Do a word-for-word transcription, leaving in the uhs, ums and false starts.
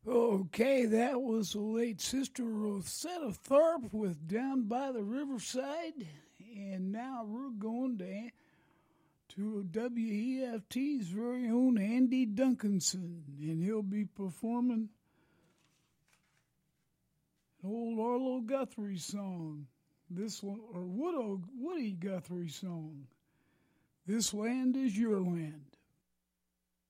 Okay, that was the late Sister Rosetta Tharpe with Down by the Riverside. And now we're going to, to W E F T's very own Andy Duncanson. And he'll be performing an old Arlo Guthrie song. This one, or Woody, Woody Guthrie song. This Land is Your Land.